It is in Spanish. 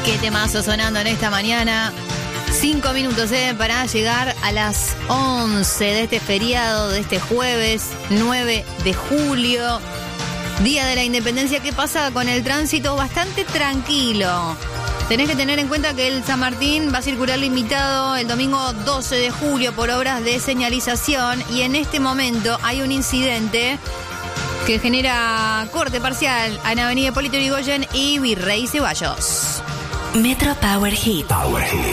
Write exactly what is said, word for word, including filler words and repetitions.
Qué temazo sonando en esta mañana. Cinco minutos eh, para llegar a las once de este feriado, de este jueves nueve de julio. Día de la Independencia. ¿Qué pasa con el tránsito? Bastante tranquilo. Tenés que tener en cuenta que el San Martín va a circular limitado el domingo doce de julio por obras de señalización. Y en este momento hay un incidente que genera corte parcial en Avenida Hipólito Yrigoyen y Virrey Ceballos. Metro Power Hit. Power Hit.